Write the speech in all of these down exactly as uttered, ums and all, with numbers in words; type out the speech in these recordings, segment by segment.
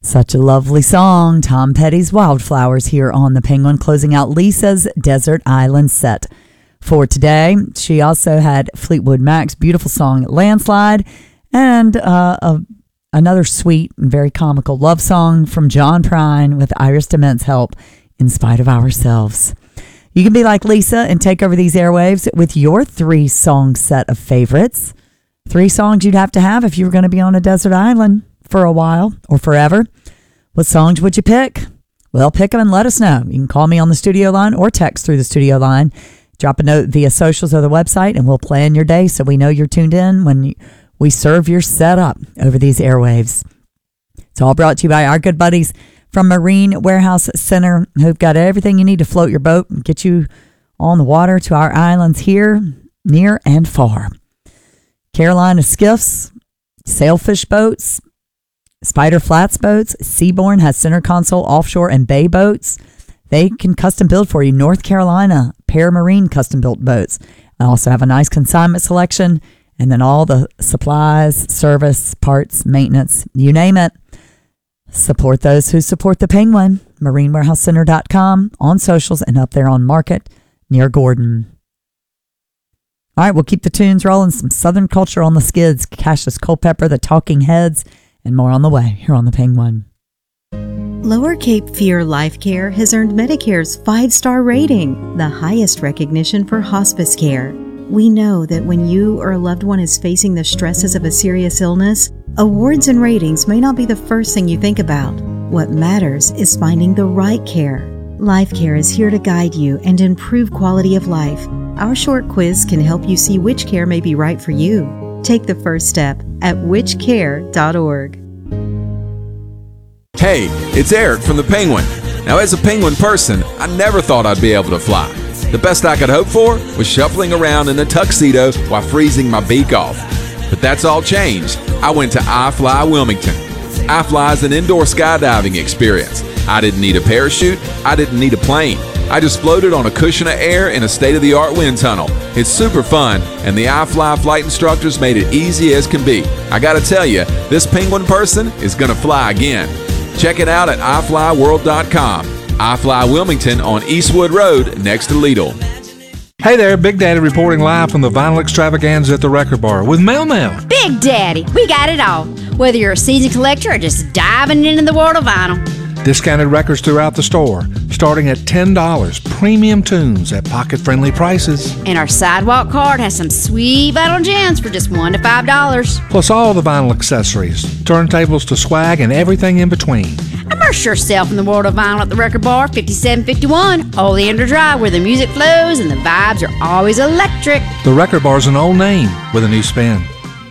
Such a lovely song. Tom Petty's Wildflowers here on The Penguin, closing out Lisa's Desert Island set for today. She also had Fleetwood Mac's beautiful song Landslide, and uh, a, another sweet and very comical love song from John Prine with Iris DeMent's help, In Spite of Ourselves. You can be like Lisa and take over these airwaves with your three song set of favorites. Three songs you'd have to have if you were going to be on a desert island for a while or forever. What songs would you pick? Well, pick them and let us know. You can call me on the studio line or text through the studio line. Drop a note via socials or the website, and we'll plan your day so we know you're tuned in when we serve your setup over these airwaves. It's all brought to you by our good buddies from Marine Warehouse Center, who've got everything you need to float your boat and get you on the water to our islands here, near and far. Carolina Skiffs, sailfish boats, Spider Flats boats. Seabourn has center console, offshore, and bay boats. They can custom build for you. North Carolina Paramarine custom built boats. I also have a nice consignment selection, and then all the supplies, service, parts, maintenance, you name it. Support those who support the Penguin. marine warehouse center dot com, on socials, and up there on Market near Gordon. All right, we'll keep the tunes rolling. Some Southern culture on the skids. Cassius Culpepper, the Talking Heads, and more on the way here on the Penguin. Lower Cape Fear Life Care has earned Medicare's five-star rating, the highest recognition for hospice care. We know that when you or a loved one is facing the stresses of a serious illness, awards and ratings may not be the first thing you think about. What matters is finding the right care. Life Care is here to guide you and improve quality of life. Our short quiz can help you see which care may be right for you. Take the first step at which care dot org. Hey, it's Eric from the Penguin. Now, as a Penguin person, I never thought I'd be able to fly. The best I could hope for was shuffling around in a tuxedo while freezing my beak off. But that's all changed. I went to iFly Wilmington. iFly is an indoor skydiving experience. I didn't need a parachute. I didn't need a plane. I just floated on a cushion of air in a state-of-the-art wind tunnel. It's super fun, and the iFly flight instructors made it easy as can be. I gotta tell you, this Penguin person is gonna fly again. Check it out at i fly world dot com. iFly Wilmington on Eastwood Road next to Lidl. Hey there, Big Daddy reporting live from the Vinyl Extravaganza at the Record Bar with Mel Mel. Big Daddy, we got it all. Whether you're a seasoned collector or just diving into the world of vinyl. Discounted records throughout the store, starting at ten dollars. Premium tunes at pocket-friendly prices. And our sidewalk card has some sweet vinyl gems for just one to five dollars. Plus all the vinyl accessories, turntables to swag, and everything in between. Immerse yourself in the world of vinyl at the Record Bar, fifty-seven fifty-one Oleander Drive, where the music flows and the vibes are always electric. The Record Bar's an old name with a new spin.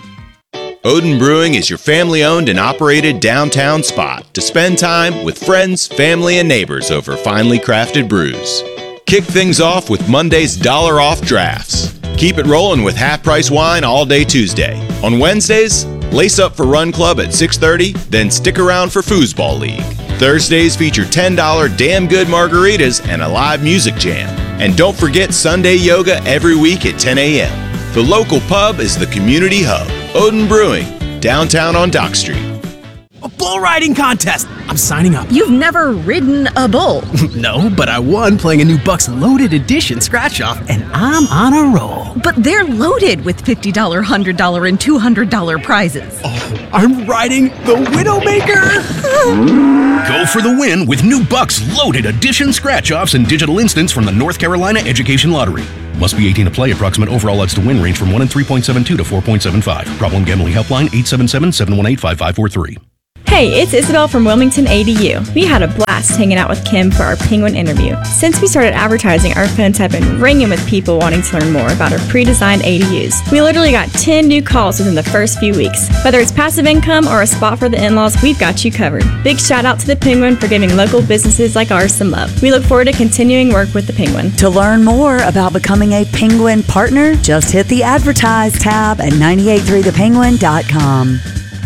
Odin Brewing is your family-owned and operated downtown spot to spend time with friends, family, and neighbors over finely crafted brews. Kick things off with Monday's dollar off drafts. Keep it rolling with half-price wine all day Tuesday. On Wednesdays, lace up for Run Club at six thirty, then stick around for Foosball League. Thursdays feature ten dollars damn good margaritas and a live music jam. And don't forget Sunday yoga every week at ten a.m. The local pub is the community hub. Odin Brewing, downtown on Dock Street. A bull riding contest! I'm signing up. You've never ridden a bull? No, but I won playing a new Bucks Loaded Edition scratch-off, and I'm on a roll. But they're loaded with fifty dollars, one hundred dollars, and two hundred dollars prizes. Oh, I'm riding the Widowmaker! Go for the win with new Bucks Loaded Edition scratch-offs and digital instants from the North Carolina Education Lottery. Must be eighteen to play. Approximate overall odds to win range from one in three point seven two to four point seven five. Problem gambling helpline eight seven seven, seven one eight, five five four three. Hey, it's Isabel from Wilmington A D U. We had a blast hanging out with Kim for our Penguin interview. Since we started advertising, our phones have been ringing with people wanting to learn more about our pre-designed A D Us. We literally got ten new calls within the first few weeks. Whether it's passive income or a spot for the in-laws, we've got you covered. Big shout out to the Penguin for giving local businesses like ours some love. We look forward to continuing work with the Penguin. To learn more about becoming a Penguin partner, just hit the Advertise tab at nine eight three the penguin dot com.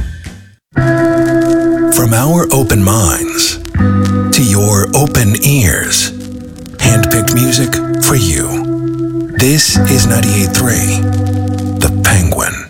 From our open minds to your open ears, handpicked music for you. This is ninety-eight point three, The Penguin.